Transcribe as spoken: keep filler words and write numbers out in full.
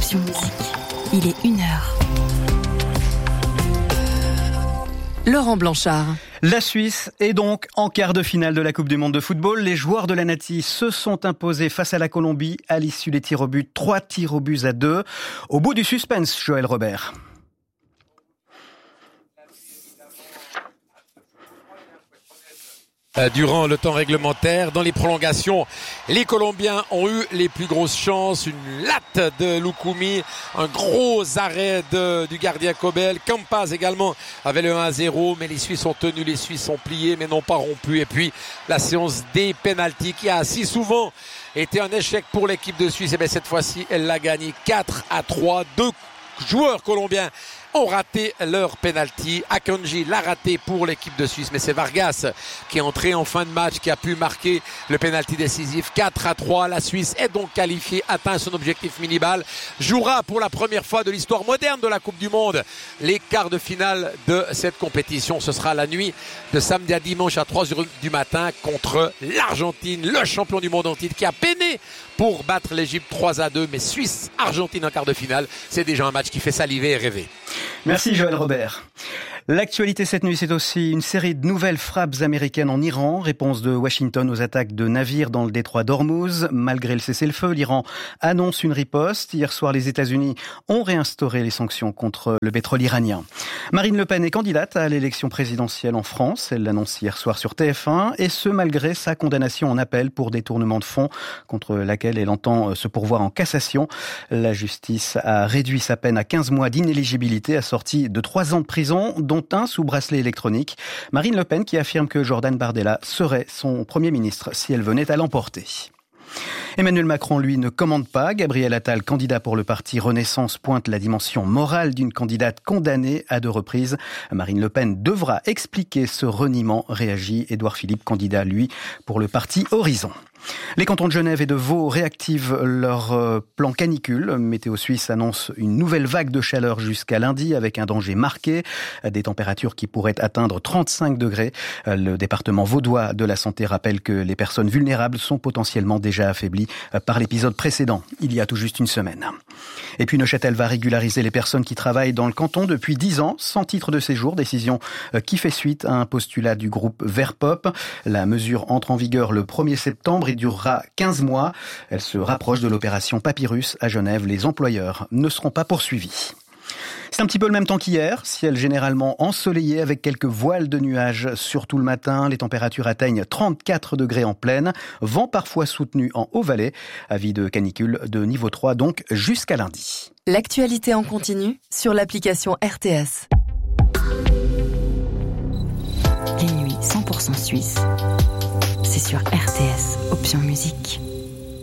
Option Musique. Il est une heure. Laurent Blanchard. La Suisse est donc en quart de finale de la Coupe du Monde de football. Les joueurs de la Nati se sont imposés face à la Colombie à l'issue des tirs au but. Trois tirs au but à deux. Au bout du suspense, Joël Robert. Durant le temps réglementaire, dans les prolongations, les Colombiens ont eu les plus grosses chances. Une latte de Lukumi, un gros arrêt de, du gardien Kobel. Campas également avait le un à zéro, mais les Suisses ont tenu, les Suisses ont plié, mais n'ont pas rompu. Et puis la séance des pénaltys qui a si souvent été un échec pour l'équipe de Suisse. Et bien cette fois-ci, elle l'a gagné quatre à trois. Deux joueurs colombiens ont raté leur penalty. Akanji l'a raté pour l'équipe de Suisse, mais c'est Vargas qui est entré en fin de match, qui a pu marquer le penalty décisif. Quatre à trois, la Suisse est donc qualifiée, atteint son objectif minimal, jouera pour la première fois de l'histoire moderne de la Coupe du Monde les quarts de finale de cette compétition. Ce sera la nuit de samedi à dimanche à trois heures du matin contre l'Argentine, le champion du monde en titre, qui a peiné pour battre l'Égypte trois à deux, mais Suisse-Argentine en quart de finale, c'est déjà un match qui fait saliver et rêver. Merci Joël Robert. L'actualité cette nuit, c'est aussi une série de nouvelles frappes américaines en Iran. Réponse de Washington aux attaques de navires dans le détroit d'Ormuz. Malgré le cessez-le-feu, l'Iran annonce une riposte. Hier soir, les États-Unis ont réinstauré les sanctions contre le pétrole iranien. Marine Le Pen est candidate à l'élection présidentielle en France. Elle l'annonce hier soir sur T F un, et ce malgré sa condamnation en appel pour détournement de fonds, contre laquelle elle entend se pourvoir en cassation. La justice a réduit sa peine à quinze mois d'inéligibilité, assortie de trois ans de prison, dont un sous bracelet électronique. Marine Le Pen qui affirme que Jordan Bardella serait son Premier ministre si elle venait à l'emporter. Emmanuel Macron, lui, ne commande pas. Gabriel Attal, candidat pour le parti Renaissance, pointe la dimension morale d'une candidate condamnée à deux reprises. Marine Le Pen devra expliquer ce reniement, réagit Édouard Philippe, candidat, lui, pour le parti Horizon. Les cantons de Genève et de Vaud réactivent leur plan canicule. Météo Suisse annonce une nouvelle vague de chaleur jusqu'à lundi avec un danger marqué. Des températures qui pourraient atteindre trente-cinq degrés. Le département vaudois de la santé rappelle que les personnes vulnérables sont potentiellement déjà affaiblies par l'épisode précédent, il y a tout juste une semaine. Et puis Neuchâtel va régulariser les personnes qui travaillent dans le canton depuis dix ans sans titre de séjour. Décision qui fait suite à un postulat du groupe Verpop. La mesure entre en vigueur le premier septembre et durera quinze mois. Elle se rapproche de l'opération Papyrus à Genève. Les employeurs ne seront pas poursuivis. C'est un petit peu le même temps qu'hier, ciel généralement ensoleillé avec quelques voiles de nuages, surtout le matin. Les températures atteignent trente-quatre degrés en plaine, vent parfois soutenu en Haut-Valais. Avis de canicule de niveau trois donc jusqu'à lundi. L'actualité en continu sur l'application R T S. Les nuits cent pour cent suisse, c'est sur R T S, Option Musique.